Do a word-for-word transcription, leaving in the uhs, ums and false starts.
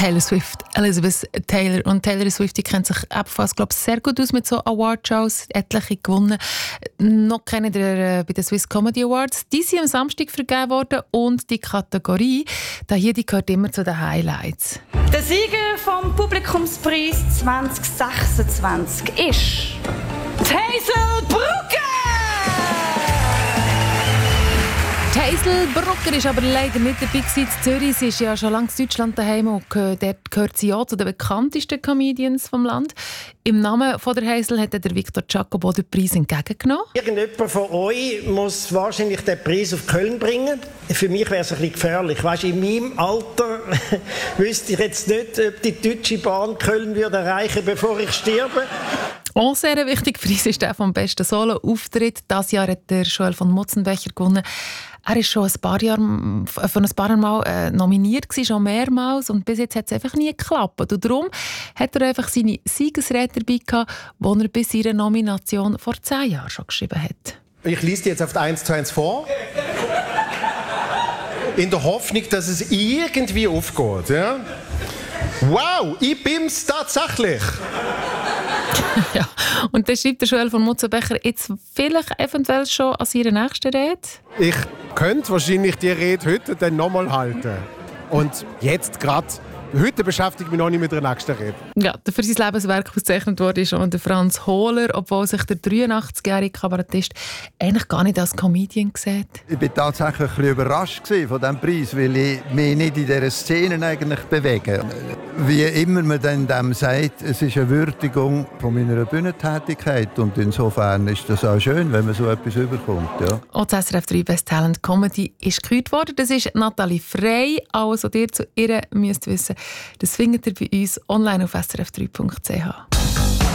Taylor Swift, Elizabeth Taylor. Und Taylor Swift die kennt sich ebenfalls, glaube ich, sehr gut aus mit so Awardshows, etliche gewonnen. Noch kennt ihr äh, bei den Swiss Comedy Awards. Die sind am Samstag vergeben worden und die Kategorie, da hier, die gehört immer zu den Highlights. Der Sieger vom Publikumspreis zwanzig sechsundzwanzig ist Hazel Brugger! Hazel Brugger ist aber leider nicht dabei gewesen in Zürich. Sie ist ja schon lange in Deutschland daheim und dort gehört sie ja zu den bekanntesten Comedians vom Land. Im Namen von der Hazel hat der Victor Jacobo den Preis entgegengenommen. Irgendjemand von euch muss wahrscheinlich den Preis auf Köln bringen. Für mich wäre es ein bisschen gefährlich. Weißt, in meinem Alter wüsste ich jetzt nicht, ob die Deutsche Bahn Köln würde erreichen, bevor ich sterbe. Auch sehr ein wichtiger Preis ist der vom besten Solo-Auftritt. Dieses Jahr hat der Joel von Mutzenbecher gewonnen. Er war schon ein paar Jahre, von ein paar Mal äh, nominiert, gewesen, schon mehrmals, und bis jetzt hat es einfach nie geklappt. Und darum hat er einfach seine Siegesrede dabei gehabt, die er bis ihrer Nomination vor zehn Jahren schon geschrieben hat. Ich lese dir jetzt auf eins zu eins vor. In der Hoffnung, dass es irgendwie aufgeht. Ja? Wow, ich bin's tatsächlich! Ja, und dann schreibt der Joel von Mutzenbecher jetzt vielleicht eventuell schon an ihrer nächsten Rede. Ich könnte wahrscheinlich die Rede heute dann nochmal halten. Und jetzt gerade, heute beschäftige ich mich noch nicht mit der nächsten Rede. Ja, für sein Lebenswerk ausgezeichnet wurde schon der Franz Hohler, obwohl sich der dreiundachtzigjährige Kabarettist eigentlich gar nicht als Comedian sieht. Ich war tatsächlich ein bisschen überrascht von diesem Preis, weil ich mich nicht in dieser Szene eigentlich bewege. Wie immer man dann dem sagt, es ist eine Würdigung von meiner Bühnentätigkeit, und insofern ist das auch schön, wenn man so etwas überkommt. Ja. Auch das S R F drei Best Talent Comedy ist gekürt worden. Das ist Nathalie Frey. Alles, was ihr zu ihr müsst wissen, das findet ihr bei uns online auf s r f drei punkt c h.